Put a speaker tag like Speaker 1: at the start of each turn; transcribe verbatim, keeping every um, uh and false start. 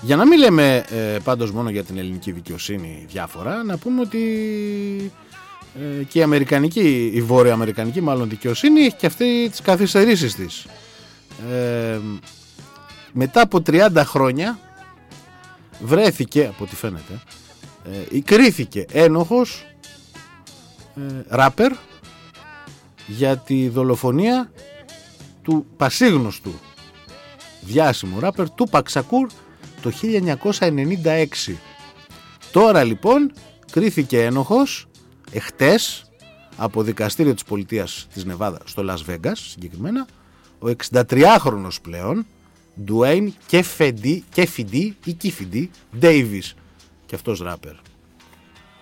Speaker 1: Για να μην λέμε ε, πάντως μόνο για την ελληνική δικαιοσύνη διάφορα, να πούμε ότι ε, και η αμερικανική, η βόρεια αμερικανική μάλλον δικαιοσύνη έχει και αυτή τις καθυστερήσεις της. Ε, μετά από τριάντα χρόνια βρέθηκε, από ό,τι φαίνεται, ε, κρίθηκε ένοχος ε, ράπερ για τη δολοφονία του πασίγνωστου διάσημου ράπερ Tupac Shakur το χίλια εννιακόσια ενενήντα έξι. Τώρα λοιπόν κρίθηκε ένοχος εχτες από δικαστήριο της πολιτείας της Νεβάδα στο Las Vegas συγκεκριμένα ο εξηντατριάχρονος πλέον Dwayne Kefedi ή Kefedi Davis, και αυτός ράπερ.